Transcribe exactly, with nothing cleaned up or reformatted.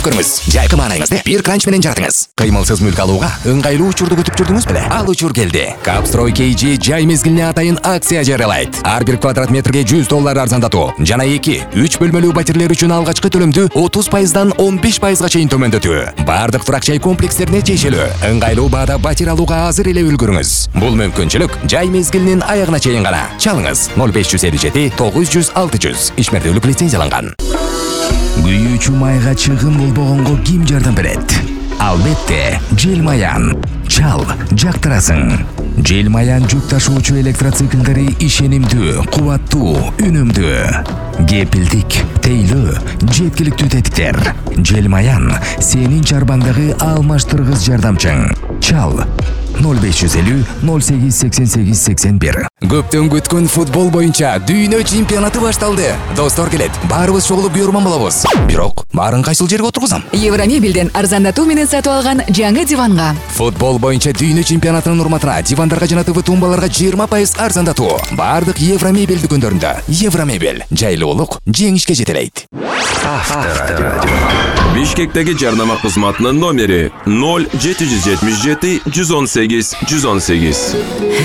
көрүңүз. Жайкы маанайыңызды бир кранч менен жаратыңыз. Кыймылсыз мүлк алууга ыңгайлуу учурду күтүп жүрдүңүз беле? Ал учур келди. Капстрой кей джи жай мезгилине атайын акция жарыялайт. Ар бир квадрат метрге жүз доллар арзандатуу жана эки үч бөлмөлүү пәтерлер үчүн алгачкы төлөмдү отуз пайыздан он беш пайызга чейин төмөндөтүү. Бардык турак жай комплекстерине тиешелүү. Ыңгайлуу баада батир алууга азыр эле үлгүрүңүз. Бул мүмкүнчүлүк жай мезгилинин аягына чейин гана. Чалыңыз ноль беш жүз элүү жети тогуз жүз алты жүз. Ишмердүүлүк лицензияланган. Күйүүчү майга чыгым болбогонго ким жардам берет? Албетте, Желмаян. Чал, жактырасың. Желмаян жүк ташуучу электроциклдери ишенимдүү, кубаттуу, үнөмдүү. Кепилдик, тейлөө, жеткиликтүү тетиктер. Желмаян сенин чарбаңдагы алмаштыргыс жардамчың. Чал ноль беш жүз элүү ноль сегиз сексен сегиз сексен бир. Көптөн күткөн футбол боюнча дүйнө чемпионаты башталды. Достор келет, баарыбыз чогулуп көрмөн болобуз. Бирок, баарын кайсыл жерге отургузам? Евромебелден арзандатуу менен сатып алган жаңы диванга. Футбол боюнча дүйнө чемпионатынын урматына дивандарга жана ТВ тумбаларга жыйырма пайыз арзандатуу. Бардык Евромебель дүкөндөрүндө. Евромебель жайлуулук жеңишке жетелейт. Бишкектеги жарнама кызматынын номери ноль жети жүз жетимиш жети жүз он сегиз жүз он сегиз.